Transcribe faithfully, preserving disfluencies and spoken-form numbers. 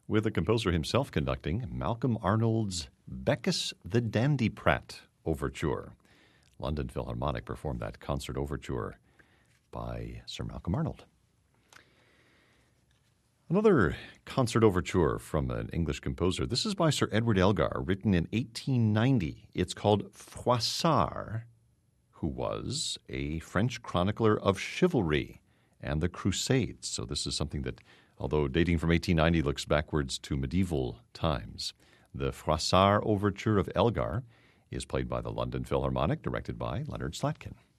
with the composer himself conducting Malcolm Arnold's Beckus the Dandyprat Overture. London Philharmonic performed that concert overture by Sir Malcolm Arnold. Another concert overture from an English composer. This is by Sir Edward Elgar, written in eighteen ninety. It's called Froissart, who was a French chronicler of chivalry and the Crusades. So this is something that, although dating from eighteen ninety, looks backwards to medieval times. The Froissart Overture of Elgar is played by the London Philharmonic, directed by Leonard Slatkin.